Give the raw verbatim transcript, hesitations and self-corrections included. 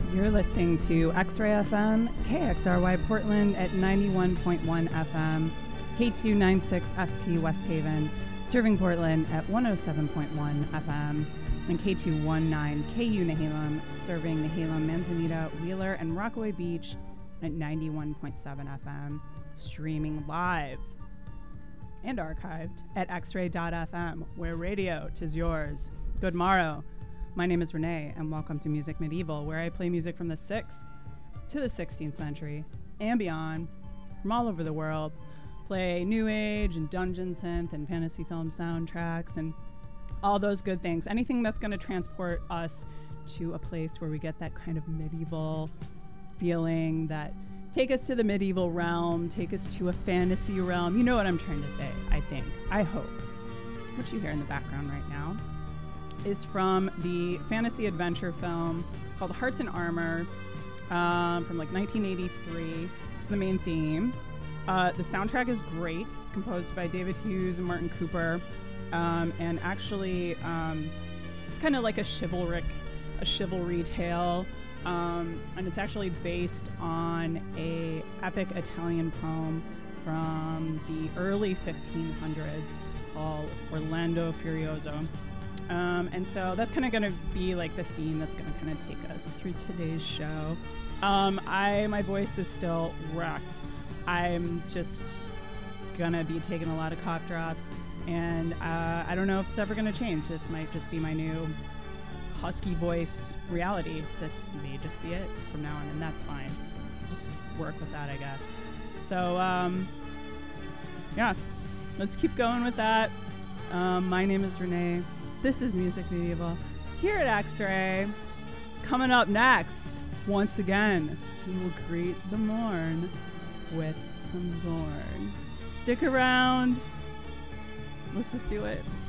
You're listening to X-Ray F M, K X R Y Portland at ninety-one point one F M, K two ninety-six F T West Haven, serving Portland at one oh seven point one F M, and K two nineteen K U Nehalem, serving Nehalem, Manzanita, Wheeler, and Rockaway Beach at ninety-one point seven F M, streaming live and archived at x ray dot f m, where radio tis yours. Good morrow. My name is Renee, and welcome to Music Medieval, where I play music from the sixth to the sixteenth century and beyond, from all over the world. Play new age and dungeon synth and fantasy film soundtracks and all those good things. Anything that's going to transport us to a place where we get that kind of medieval feeling, that take us to the medieval realm, take us to a fantasy realm. You know what I'm trying to say, I think. I hope. What you hear in the background right now is from the fantasy adventure film called Hearts and Armor um, from like nineteen eighty-three. It's the main theme. Uh, the soundtrack is great. It's composed by David Hughes and Martin Cooper. Um, and actually, um, it's kind of like a chivalric, a chivalry tale. Um, and it's actually based on a epic Italian poem from the early fifteen hundreds called Orlando Furioso. Um, and so that's kind of going to be like the theme that's going to kind of take us through today's show. Um, I, my voice is still wrecked. I'm just going to be taking a lot of cough drops, and uh, I don't know if it's ever going to change. This might just be my new husky voice reality. This may just be it from now on, and that's fine. Just work with that, I guess. So, um, yeah, let's keep going with that. Um, my name is Renee. This is Music Medieval here at X-Ray. Coming up next, once again, we will greet the morn with some Zorn. Stick around. Let's just do it.